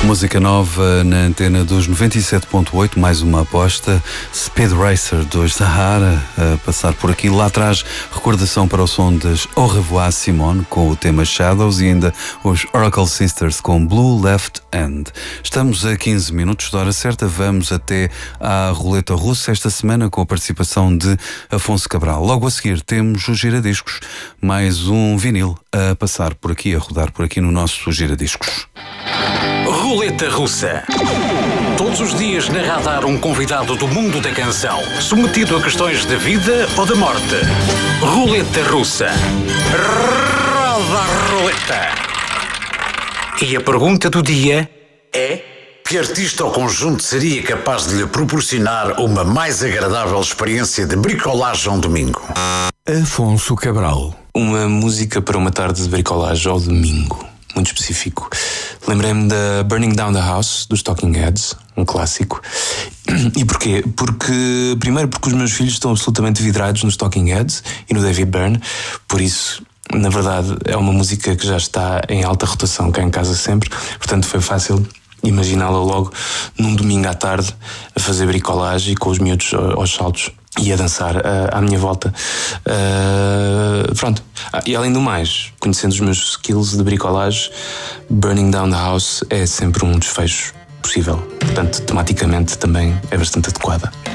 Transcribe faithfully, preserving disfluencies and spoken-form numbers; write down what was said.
Música nova na antena dos noventa e sete ponto oito, mais uma aposta. Speed Racer dos Sahara a passar por aqui. Lá atrás, recordação para o som das Au Revoir Simone com o tema Shadows e ainda os Oracle Sisters com Blue Left Hand. Estamos a quinze minutos da hora certa, vamos até à roleta russa esta semana com a participação de Afonso Cabral. Logo a seguir temos o Giradiscos, mais um vinil a passar por aqui, a rodar por aqui no nosso Giradiscos. Roleta Russa. Todos os dias na Radar um convidado do mundo da canção, submetido a questões de vida ou de morte. Roleta Russa. Roda a roleta. E a pergunta do dia é: que artista ou conjunto seria capaz de lhe proporcionar uma mais agradável experiência de bricolagem um domingo? Afonso Cabral. Uma música para uma tarde de bricolagem ao domingo. Muito específico. Lembrei-me da Burning Down the House, dos Talking Heads, um clássico. E porquê? Porque, primeiro, porque os meus filhos estão absolutamente vidrados nos Talking Heads e no David Byrne, por isso, na verdade, é uma música que já está em alta rotação cá em casa sempre, portanto foi fácil imaginá-la logo num domingo à tarde a fazer bricolagem com os miúdos aos saltos e a dançar uh, à minha volta. Uh, pronto. Ah, e além do mais, conhecendo os meus skills de bricolagem, Burning Down the House é sempre um desfecho possível. Portanto, tematicamente também é bastante adequada.